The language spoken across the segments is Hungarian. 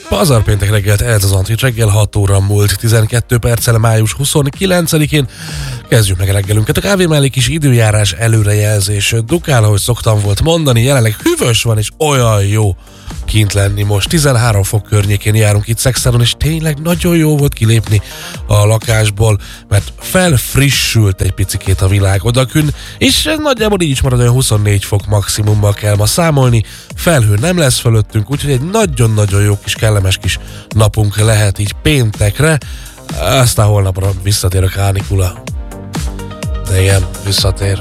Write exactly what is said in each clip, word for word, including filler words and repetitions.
Pazarpéntek reggelt, ez az Antrit reggel, hat óra múlt tizenkét perccel május huszonkilencedikén. Kezdjük meg a reggelünket. A kávé mellé kis időjárás előrejelzés. Dukál, ahogy szoktam volt mondani, jelenleg hűvös van és olyan jó kint lenni most. tizenhárom fok környékén járunk itt Szexáron, és tényleg nagyon jó volt kilépni a lakásból, mert felfrissült egy picikét a világ odakün, és ez nagyjából így is marad, olyan huszonnégy fok maximummal kell ma számolni. Felhő nem lesz fölöttünk, úgyhogy egy nagyon-nagyon jó kis kellemes kis napunk lehet így péntekre. Aztán holnapra visszatér a kánikula. De igen, visszatér.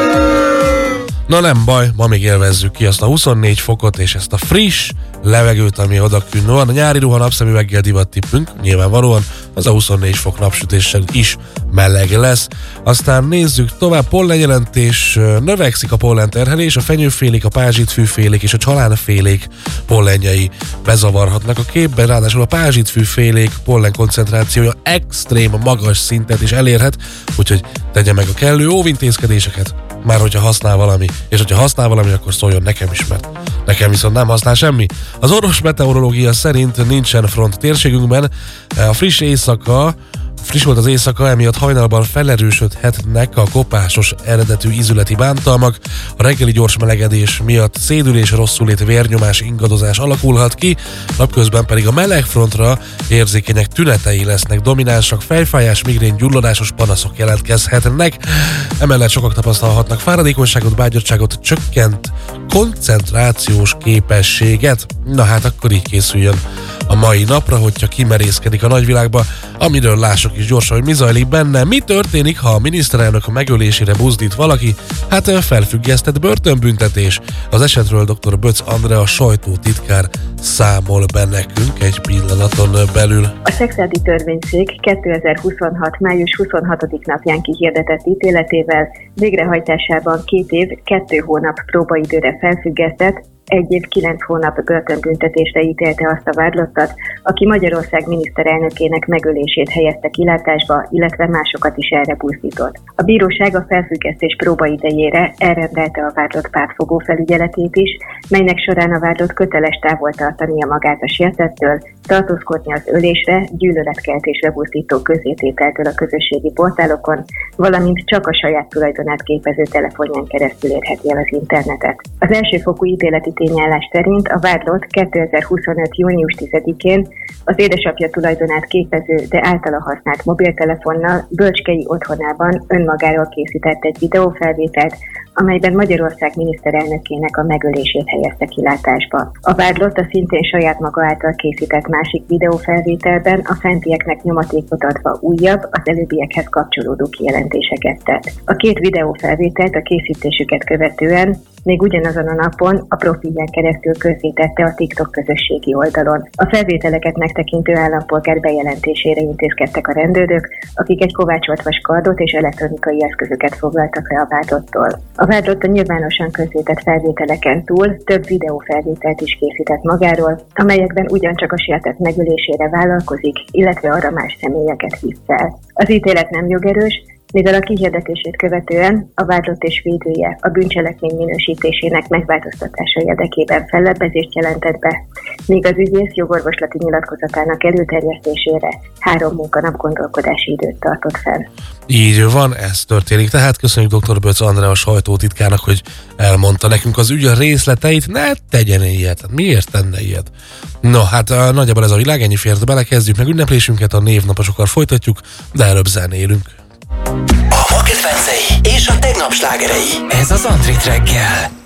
Na nem baj, ma még élvezzük ki azt a huszonnégy fokot és ezt a friss levegőt, ami odakün van. A nyári ruha napszemüveggel divat tippünk, nyilvánvalóan az a huszonnégy fok napsütéssel is meleg lesz. Aztán nézzük tovább, pollenjelentés, növekszik a pollenterhelés, a fenyőfélék, a pázsitfűfélék és a csalánfélék pollenjei bezavarhatnak a képben, ráadásul a pázsitfűfélék pollen koncentrációja extrém magas szintet is elérhet, úgyhogy tegye meg a kellő óvintézkedéseket, már hogyha használ valami, és hogyha használ valami, akkor szóljon nekem is, mert nekem viszont nem használ semmi. Az orvos meteorológia szerint nincsen front térségünkben, a friss éjszaka, friss volt az éjszaka, emiatt hajnalban felerősödhetnek a kopásos eredetű ízületi bántalmak, a reggeli gyors melegedés miatt szédülés, rosszulét, vérnyomás, ingadozás alakulhat ki, napközben pedig a melegfrontra érzékenyek tünetei lesznek dominánsak, fejfájás, migrén, gyulladásos panaszok jelentkezhetnek, emellett sokak tapasztalhatnak fáradékonyságot, bágyottságot, csökkent koncentrációs képességet. Na hát akkor így készüljön a mai napra, hogyha kimerészkedik a nagyvilágba, amiről lássuk is gyorsan, hogy mi zajlik benne. Mi történik, ha a miniszterelnök megölésére buzdít valaki? Hát felfüggesztett börtönbüntetés. Az esetről dr. Böcz Andrea sajtótitkár számol be nekünk egy pillanaton belül. A Szekszárdi Törvényszék kétezer-huszonhat. május huszonhatodika napján kihirdetett ítéletével végrehajtásában két év, kettő hónap próbaidőre felfüggesztett, egy év, kilenc hónap börtönbüntetésre ítélte azt a vádlottat, aki Magyarország miniszterelnökének megölését helyezte kilátásba, illetve másokat is erre buzdított. A bíróság a felfüggesztés próbaidejére elrendelte a vádlott pártfogó felügyeletét is, melynek során a vádlott köteles távol tartania magát a sértettől, tartózkodni az ölésre, gyűlöletkeltésre buzdító közzétételtől a közösségi portálokon, valamint csak a saját tulajdonát képező telefonján keresztül érheti el az internetet. Az elsőfokú ítéleti tényállás szerint a vádlott kétezer-huszonöt. június tizedikén az édesapja tulajdonát képező, de általa használt mobiltelefonnal Bölcskei otthonában önmagáról készített egy videófelvételt, amelyben Magyarország miniszterelnökének a megölését helyezte kilátásba. A vádlott a szintén saját maga által készített másik videófelvételben a fentieknek nyomatékot adva újabb, az előbbiekhez kapcsolódó kijelentéseket tett. A két videófelvételt a készítésüket követően még ugyanazon a napon a profilján keresztül közzétette a TikTok közösségi oldalon. A felvételeket megtekintő állampolgár bejelentésére intézkedtek a rendőrök, akik egy kovácsolt vaskardot és elektronikai eszközöket foglaltak le a vádlottól. A vádlott a nyilvánosan közzétett felvételeken túl több videófelvételt is készített magáról, amelyekben ugyancsak a sértett megölésére vállalkozik, illetve arra más személyeket hív fel. Az ítélet nem jogerős, mivel a kihirdetését követően a vádlott és védője a bűncselekmény minősítésének megváltoztatása érdekében fellebbezést jelentett be, míg az ügyész jogorvoslati nyilatkozatának előterjesztésére három munkanap gondolkodási időt tartott fel. Így van, ez történik. Tehát köszönjük dr. Böcz Andrea a sajtótitkának, hogy elmondta nekünk az ügy részleteit. Ne tegyen ilyet. Miért tenne ilyet? No, hát nagyjából ez a világ, ennyi fért bele, kezdjük meg ünneplésünket, a névnaposokkal folytatjuk, de előbb zenélünk. A ma kedvencei és a tegnap slágerei. Ez az Antrit reggel.